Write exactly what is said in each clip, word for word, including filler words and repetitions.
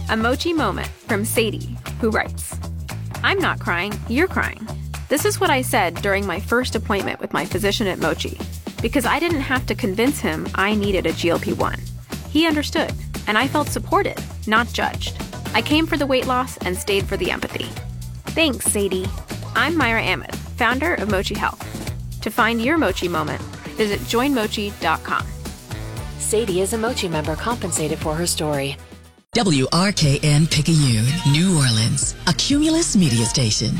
A Mochi moment from Sadie, who writes, I'm not crying, you're crying. This is what I said during my first appointment with my physician at Mochi, because I didn't have to convince him I needed a G L P one. He understood, and I felt supported, not judged. I came for the weight loss and stayed for the empathy. Thanks, Sadie. I'm Myra Ahmed, founder of Mochi Health. To find your Mochi moment, visit join mochi dot com. Sadie is a Mochi member compensated for her story. W R K N Picayune, New Orleans, a Cumulus media station.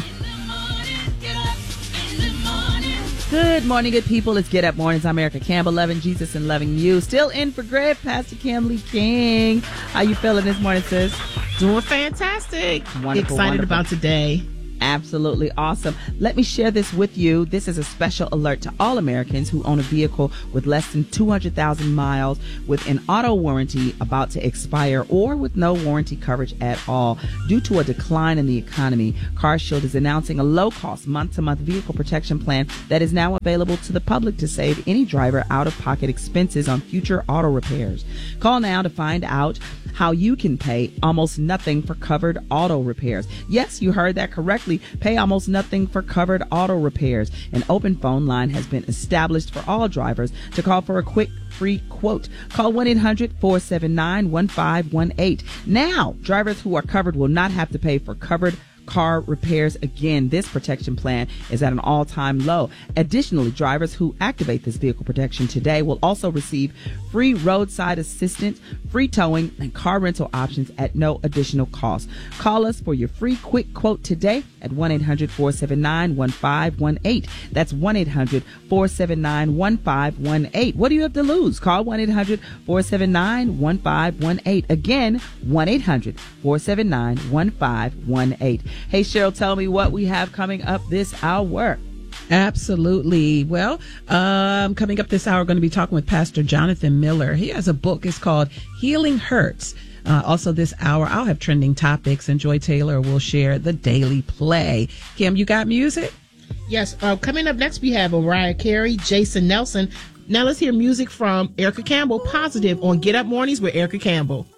Good morning, good people. It's Get Up Mornings. I'm Erica Campbell, loving Jesus and loving you. Still in for Greg, Pastor Kim Lee King. How you feeling this morning, sis? Doing fantastic. Wonderful, Excited wonderful. about today. Absolutely awesome. Let me share this with you. This is a special alert to all Americans who own a vehicle with less than two hundred thousand miles with an auto warranty about to expire or with no warranty coverage at all. Due to a decline in the economy, CarShield is announcing a low-cost month-to-month vehicle protection plan that is now available to the public to save any driver out-of-pocket expenses on future auto repairs. Call now to find out how you can pay almost nothing for covered auto repairs. Yes, you heard that correctly. Pay almost nothing for covered auto repairs. An open phone line has been established for all drivers to call for a quick free quote. Call one eight hundred four seven nine one five one eight. Now, drivers who are covered will not have to pay for covered car repairs again. This protection plan is at an all-time low. Additionally, drivers who activate this vehicle protection today will also receive free roadside assistance, free towing, and car rental options at no additional cost. Call us for your free quick quote today at one eight hundred four seven nine one five one eight. That's one eight hundred four seven nine one five one eight. What do you have to lose? Call one eight hundred four seven nine one five one eight. Again, one eight hundred four seven nine one five one eight. Hey, Cheryl, tell me what we have coming up this hour. Absolutely. Well, um, coming up this hour, we're going to be talking with Pastor Jonathan Miller. He has a book. It's called Healing Hurts. Uh, also this hour, I'll have trending topics, and Joy Taylor will share the Daily Play. Kim, you got music? Yes. Uh, coming up next, we have Mariah Carey, Jason Nelson. Now let's hear music from Erica Campbell, Positive, on Get Up Mornings with Erica Campbell.